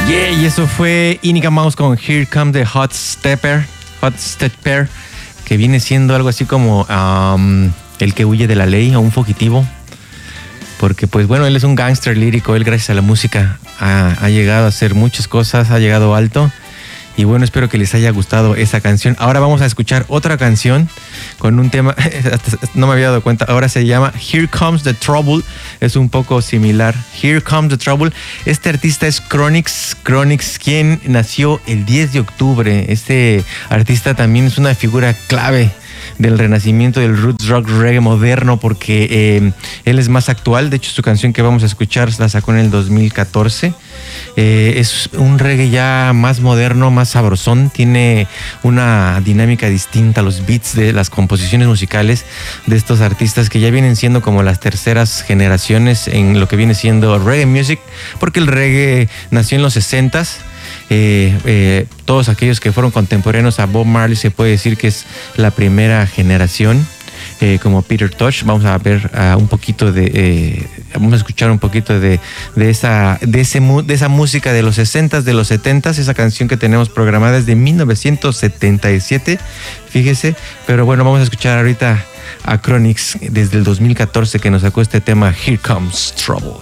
Yeah, y eso fue Iniga Mouse con Here Comes the Hot Stepper, que viene siendo algo así como el que huye de la ley o un fugitivo. Porque pues bueno, él es un gángster lírico, él gracias a la música ha llegado a hacer muchas cosas, ha llegado alto. Y bueno, espero que les haya gustado esa canción. Ahora vamos a escuchar otra canción con un tema, no me había dado cuenta, ahora se llama Here Comes the Trouble. Es un poco similar. Here Comes the Trouble. Este artista es Chronixx, quien nació el 10 de octubre. Este artista también es una figura clave del renacimiento del roots rock reggae moderno, porque él es más actual. De hecho, su canción que vamos a escuchar la sacó en el 2014. Es un reggae ya más moderno, más sabrosón. Tiene una dinámica distinta a los beats de las composiciones musicales de estos artistas que ya vienen siendo como las terceras generaciones en lo que viene siendo reggae music, porque el reggae nació en los 60s. Todos aquellos que fueron contemporáneos a Bob Marley se puede decir que es la primera generación, como Peter Tosh. Vamos a ver un poquito vamos a escuchar un poquito de esa música de los 60s, de los 70s. Esa canción que tenemos programada es de 1977, fíjese. Pero bueno, vamos a escuchar ahorita a Chronixx desde el 2014, que nos sacó este tema Here Comes Trouble.